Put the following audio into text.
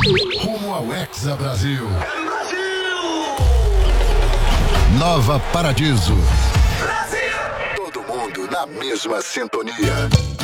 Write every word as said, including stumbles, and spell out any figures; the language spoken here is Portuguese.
Rumo ao Hexa Brasil. Brasil! Nova Paradiso. Brasil! Todo mundo na mesma sintonia.